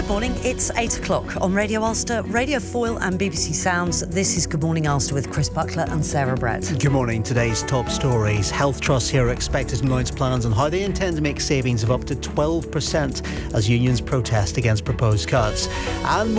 morning. It's 8 o'clock on Radio Ulster, Radio Foyle and BBC Sounds. This is Good Morning Ulster with Chris Buckler and Sarah Brett. Good morning. Today's top stories. Health trusts here are expected to announce plans on how they intend to make savings of up to 12% as unions protest against proposed cuts. And